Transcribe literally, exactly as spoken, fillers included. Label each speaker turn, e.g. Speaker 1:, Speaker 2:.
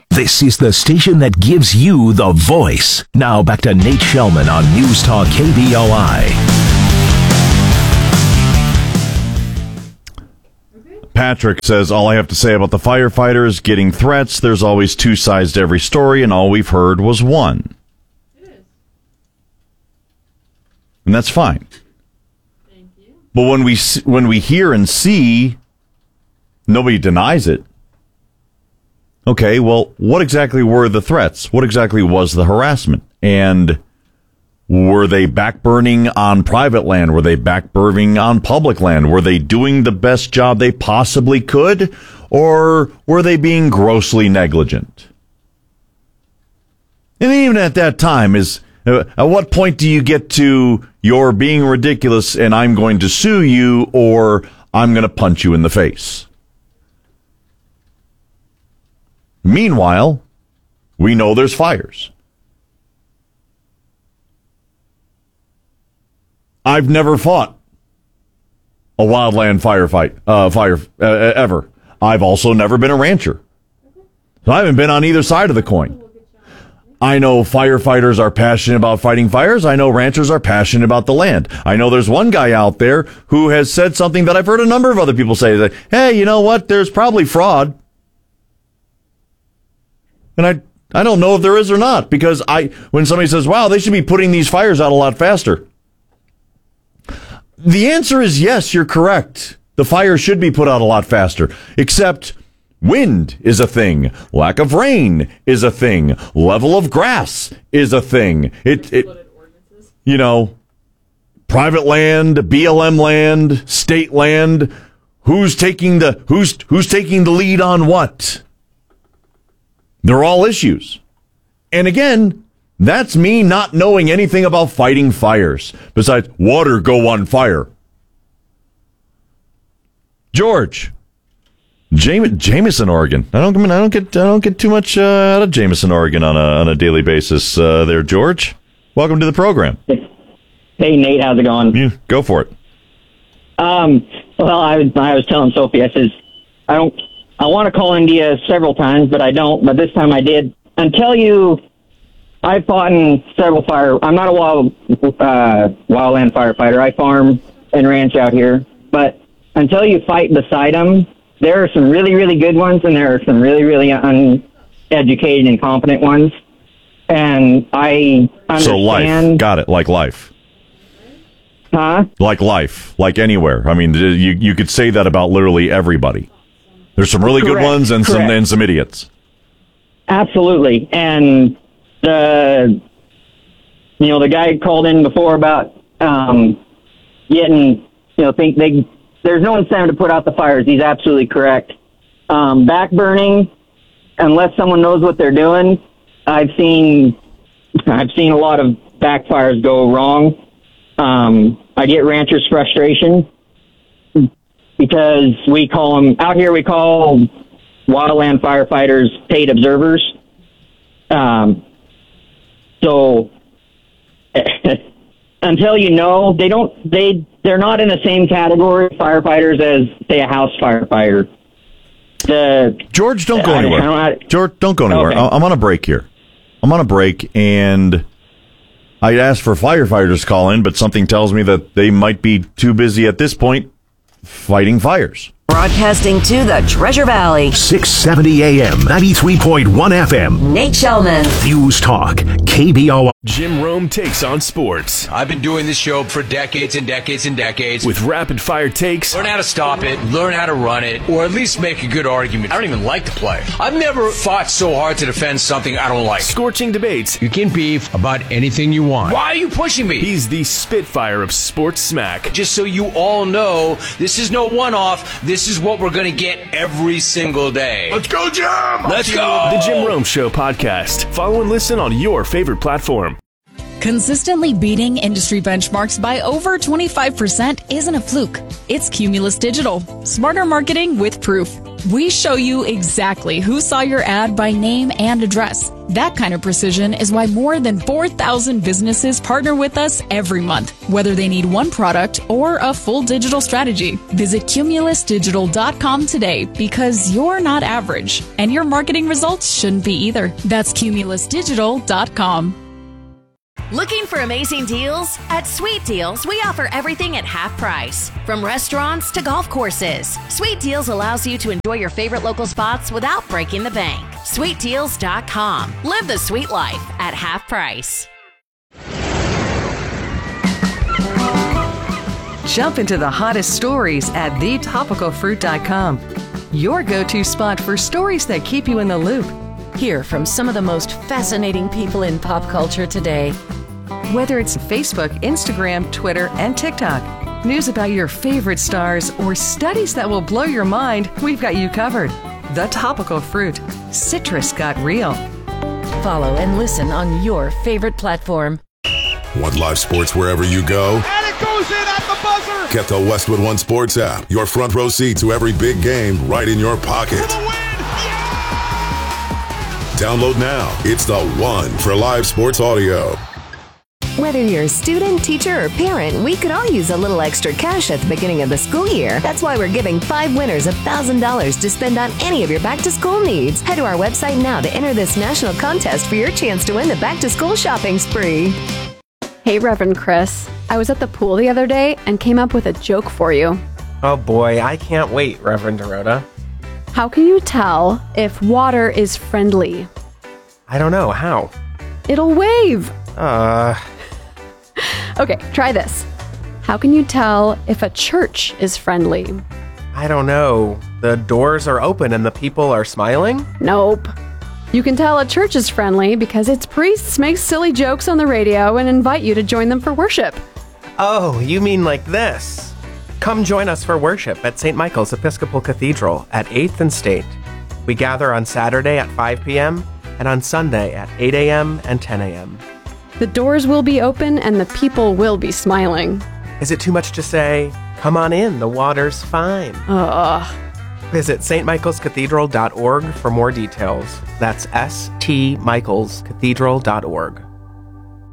Speaker 1: This is the station that gives you the voice. Now back to Nate Shellman on News Talk K B O I.
Speaker 2: Patrick says, all I have to say about the firefighters getting threats, there's always two sides to every story, and all we've heard was one.
Speaker 3: It is.
Speaker 2: And that's fine.
Speaker 3: Thank you.
Speaker 2: But when we when we hear and see, nobody denies it. Okay, well, what exactly were the threats? What exactly was the harassment? And were they backburning on private land? Were they backburning on public land? Were they doing the best job they possibly could? Or were they being grossly negligent? And even at that time, is uh, at what point do you get to you're being ridiculous and I'm going to sue you, or I'm going to punch you in the face? Meanwhile, we know there's fires. I've never fought a wildland firefight, uh, fire uh, ever. I've also never been a rancher. So I haven't been on either side of the coin. I know firefighters are passionate about fighting fires. I know ranchers are passionate about the land. I know there's one guy out there who has said something that I've heard a number of other people say, that, hey, you know what? There's probably fraud. And I I don't know if there is or not, because I when somebody says, wow, they should be putting these fires out a lot faster. The answer is yes, you're correct. The fire should be put out a lot faster, except wind is a thing. Lack of rain is a thing. Level of grass is a thing. It, it you know, private land, B L M land, state land, who's taking the who's who's taking the lead on what? They're all issues. And again, that's me not knowing anything about fighting fires, besides water go on fire. George, Jam- Jameson, Oregon. I don't, I mean, I don't get, I don't get too much uh, out of Jameson, Oregon on a on a daily basis. Uh, there, George. Welcome to the program.
Speaker 4: Hey, Nate, how's it going?
Speaker 2: You go for it.
Speaker 4: Um, well, I was I was telling Sophie, I says I don't. I want to call India several times, but I don't. But this time I did. Until you, I fought in several fire. I'm not a wild uh, wildland firefighter. I farm and ranch out here. But until you fight beside them, there are some really, really good ones, and there are some really, really uneducated, incompetent ones. And I understand.
Speaker 2: So life, got it, like life.
Speaker 4: Huh?
Speaker 2: Like life, like anywhere. I mean, you you could say that about literally everybody. There's some really
Speaker 4: Correct.
Speaker 2: good ones and
Speaker 4: Correct.
Speaker 2: some and some idiots.
Speaker 4: Absolutely. And the, you know, the guy called in before about um, getting, you know, think they, there's no incentive to put out the fires. He's absolutely correct. Um, backburning, unless someone knows what they're doing, I've seen, I've seen a lot of backfires go wrong. Um, I get ranchers' frustration, because we call them, out here we call wildland firefighters paid observers. Um, so until you know, they don't, they, they're not in the same category of firefighters as, say, a house firefighter. The,
Speaker 2: George, don't go
Speaker 4: I,
Speaker 2: anywhere.
Speaker 4: I don't,
Speaker 2: George, don't go anywhere.
Speaker 4: Okay.
Speaker 2: I'm on a break here. I'm on a break, and I asked for firefighters to call in, but something tells me that they might be too busy at this point fighting fires.
Speaker 5: Broadcasting to the Treasure Valley.
Speaker 1: six seventy A M, ninety-three point one F M.
Speaker 5: Nate Shellman.
Speaker 1: News Talk, K B O I.
Speaker 6: Jim Rome takes on sports
Speaker 7: I've been doing this show for decades and decades and decades.
Speaker 6: with rapid fire takes,
Speaker 7: Learn how to stop it, learn how to run it, or at least make a good argument. I don't even like to play. I've never fought so hard to defend something I don't like.
Speaker 6: scorching debates.
Speaker 8: You can beef about anything you want.
Speaker 7: Why are you pushing me?
Speaker 6: He's the Spitfire of sports smack.
Speaker 7: Just so you all know, this is no one-off. This is what we're going to get every single day. Let's go, Jim! Let's go!
Speaker 6: The Jim Rome Show podcast. Follow and listen on your favorite platform.
Speaker 9: Consistently beating industry benchmarks by over twenty-five percent isn't a fluke. It's Cumulus Digital. Smarter marketing with proof. We show you exactly who saw your ad by name and address. That kind of precision is why more than four thousand businesses partner with us every month, whether they need one product or a full digital strategy. Visit Cumulus Digital dot com today because you're not average, and your marketing results shouldn't be either. That's Cumulus Digital dot com.
Speaker 5: Looking for amazing deals? At Sweet Deals, we offer everything at half price. From restaurants to golf courses, Sweet Deals allows you to enjoy your favorite local spots without breaking the bank. Sweet Deals dot com. Live the sweet life at half price.
Speaker 10: Jump into the hottest stories at the topical fruit dot com. Your go-to spot for stories that keep you in the loop.
Speaker 5: Hear from some of the most fascinating people in pop culture today.
Speaker 10: Whether it's Facebook, Instagram, Twitter, and TikTok, news about your favorite stars, or studies that will blow your mind, we've got you covered. The Topical Fruit. Citrus got real.
Speaker 5: Follow and listen on your favorite platform.
Speaker 11: Want live sports wherever you go?
Speaker 12: And it goes in at the buzzer!
Speaker 11: Get the Westwood One Sports app. Your front row seat to every big game right in your pocket.
Speaker 12: For the win! Yeah!
Speaker 11: Download now. It's the one for live sports audio.
Speaker 13: Whether you're a student, teacher, or parent, we could all use a little extra cash at the beginning of the school year. That's why we're giving five winners one thousand dollars to spend on any of your back-to-school needs. Head to our website now to enter this national contest for your chance to win the back-to-school shopping spree.
Speaker 14: Hey, Reverend Chris. I was at the pool the other day and came up with a joke for you.
Speaker 15: Oh boy, I can't wait, Reverend Dorota.
Speaker 14: How can you tell if water is friendly?
Speaker 15: I don't know. How?
Speaker 14: It'll wave.
Speaker 15: Uh...
Speaker 14: Okay, try this. How can you tell if a church is friendly?
Speaker 15: I don't know. The doors are open and the people are smiling?
Speaker 14: Nope. You can tell a church is friendly because its priests make silly jokes on the radio and invite you to join them for worship.
Speaker 15: Oh, you mean like this. Come join us for worship at Saint Michael's Episcopal Cathedral at eighth and State. We gather on Saturday at five p.m. and on Sunday at eight a.m. and ten a.m.
Speaker 14: The doors will be open and the people will be smiling.
Speaker 15: Is it too much to say, come on in, the water's fine?
Speaker 14: Ugh.
Speaker 15: Visit st michaels cathedral dot org for more details. That's S T Michaels Cathedral dot org.